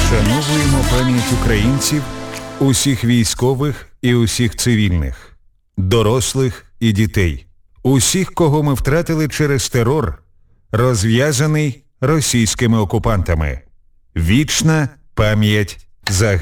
Вшановуємо пам'ять українців, усіх військових і усіх цивільних, дорослих і дітей, усіх, кого ми втратили через терор, розв'язаний російськими окупантами. Вічна пам'ять загиблих.